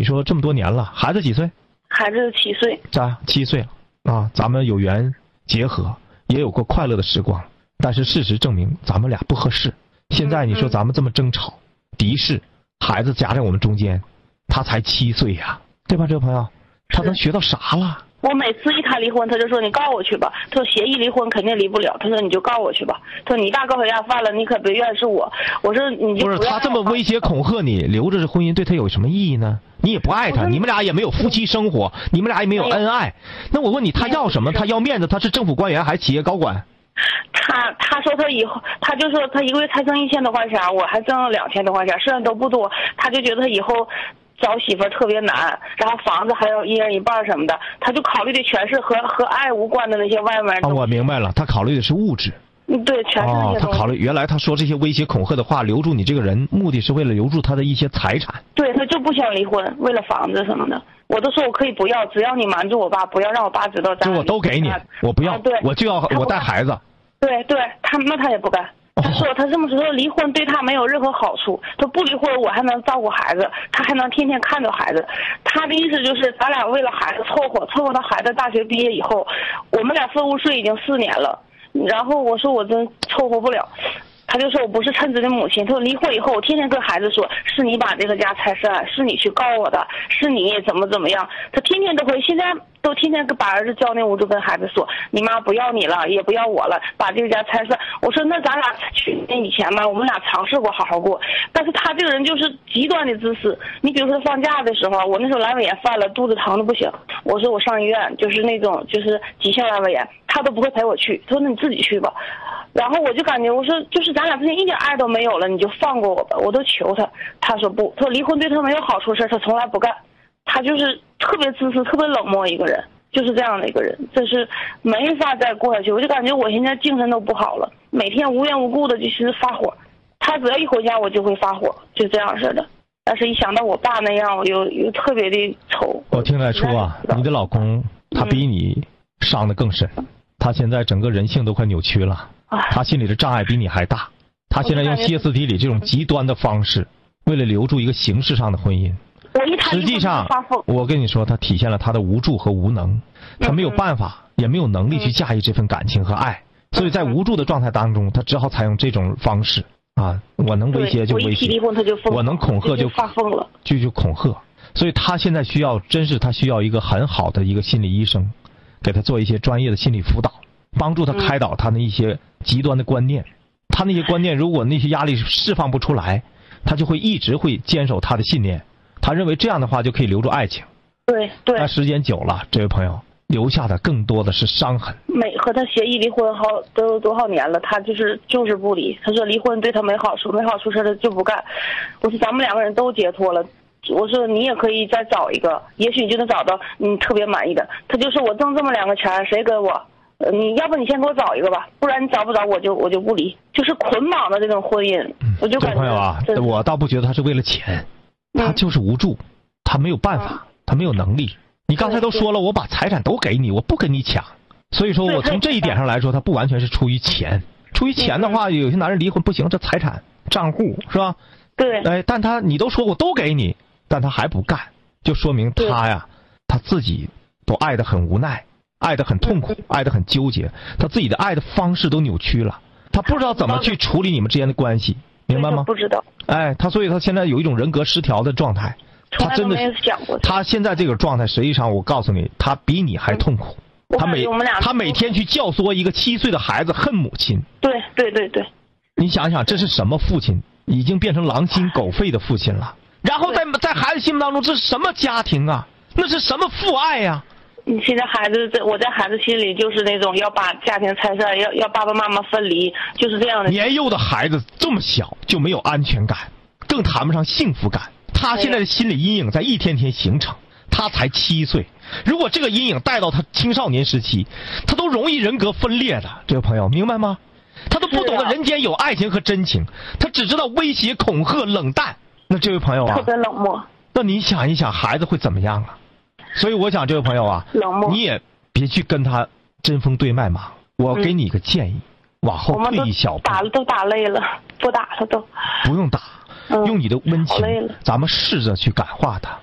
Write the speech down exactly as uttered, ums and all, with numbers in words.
你说这么多年了，孩子几岁？ 孩子七岁。 啊，七岁了啊，咱们有缘结合，也有过快乐的时光，但是事实证明咱们俩不合适。现在你说咱们这么争吵、敌视，孩子夹在我们中间，他才七岁呀，对吧，这位朋友？他能学到啥了？ 我每次一谈离婚，他就说你告我去吧。他说协议离婚肯定离不了。他说你就告我去吧。他说你大高血压犯了，你可别怨是我。我说你就不是他这么威胁恐吓你，留着这婚姻对他有什么意义呢？你也不爱他，你们俩也没有夫妻生活，你们俩也没有恩爱。那我问你，他要什么？他要面子？他是政府官员还是企业高管？ 他他说他以后，他就说他一个月才挣一千多块钱，我还挣两千多块钱，虽然都不多，他就觉得他以后找媳妇儿特别难，然后房子还要一人一半什么的，他就考虑的全是和和爱无关的那些外面。 啊，我明白了，他考虑的是物质。 嗯，对，全是那些东西。 哦，他考虑原来他说这些威胁恐吓的话，留住你这个人，目的是为了留住他的一些财产。 对，他就不想离婚，为了房子什么的。我都说我可以不要，只要你瞒住我爸，不要让我爸知道。 这我都给你，我不要， 啊、对， 我就要我带孩子。 对对，他那他也不干。他说他这么说，离婚对他没有任何好处。他不离婚，我还能照顾孩子，他还能天天看着孩子。他的意思就是，咱俩为了孩子凑合，凑合到孩子大学毕业以后，我们俩分屋睡已经四年了。然后我说我真凑合不了。他就说我不是称职的母亲。他说离婚以后，我天天跟孩子说，是你把这个家拆散，是你去告我的，是你怎么怎么样。他天天都会，现在都天天把儿子叫那屋，就跟孩子说，你妈不要你了，也不要我了，把这个家拆散。我说那咱俩去那以前吧，我们俩尝试过好好过，但是他这个人就是极端的自私。你比如说放假的时候，我那时候阑尾炎犯了，肚子疼的不行，我说我上医院，就是那种就是急性阑尾炎，他都不会陪我去，他说那你自己去吧。然后我就感觉我说就是咱俩之间一点爱都没有了，你就放过我吧，我都求他。他说不，他说离婚对他没有好处的事他从来不干。他就是特别自私特别冷漠一个人，就是这样的一个人，这是没法再过下去。我就感觉我现在精神都不好了，每天无缘无故的就是发火，他只要一回家我就会发火，就这样似的。但是一想到我爸那样，我又又特别的愁。 我听来出啊，你的老公他比你伤得更深、嗯、他现在整个人性都快扭曲了，他心里的障碍比你还大。他现在用歇斯底里这种极端的方式，为了留住一个形式上的婚姻，实际上我跟你说，他体现了他的无助和无能，他没有办法也没有能力去驾驭这份感情和爱，所以在无助的状态当中，他只好采用这种方式啊，我能威胁就威胁，我能恐吓就发疯了， 就就恐吓。所以他现在需要，真是他需要一个很好的一个心理医生，给他做一些专业的心理辅导，帮助他开导他的一些极端的观念。他那些观念如果那些压力释放不出来，他就会一直会坚守他的信念，他认为这样的话就可以留住爱情。 对对。 那时间久了，这位朋友留下的更多的是伤痕。 每和他协议离婚好都有多少年了，他就是就是不离。他说离婚对他没好处，没好处事他就不干。我说咱们两个人都解脱了，我说你也可以再找一个，也许你就能找到你特别满意的。他就说我挣这么两个钱，谁跟我？你要不你先给我找一个吧，不然你找不着我就我就不离，就是捆绑的这种婚姻，嗯、我就感觉。 朋友啊，我倒不觉得他是为了钱，他就是无助，嗯、他没有办法，嗯、他没有能力。你刚才都说了，我把财产都给你，我不跟你抢，所以说我从这一点上来说，他不完全是出于钱。出于钱的话，有些男人离婚不行，这财产账户是吧？ 对。 哎，但他你都说我都给你，但他还不干，就说明他呀，他自己都爱得很无奈。爱得很痛苦，爱得很纠结，他自己的爱的方式都扭曲了，他不知道怎么去处理你们之间的关系，明白吗？ 不知道。 哎，他所以他现在有一种人格失调的状态，他真的是，他现在这个状态，实际上我告诉你，他比你还痛苦。嗯、他每他每天去教唆一个七岁的孩子恨母亲。 对对对对。 你想想，这是什么父亲？已经变成狼心狗肺的父亲了。然后在在孩子心目当中，这是什么家庭啊？那是什么父爱呀、啊？ 你现在孩子在我在孩子心里就是那种要把家庭拆散，要要爸爸妈妈分离，就是这样的。 年幼的孩子这么小就没有安全感，更谈不上幸福感。他现在的心理阴影在一天天形成。他才七岁，如果这个阴影带到他青少年时期，他都容易人格分裂的。这位朋友明白吗？他都不懂得人间有爱情和真情，他只知道威胁、恐吓、冷淡。那这位朋友啊， 特别冷漠。 那你想一想，孩子会怎么样啊？所以我想，这位朋友啊，你也别去跟他针锋对麦嘛。我给你一个建议，嗯、往后退一小步。 打了都打累了，不打了都。 不用打， 嗯、 用你的温情，咱们试着去感化他。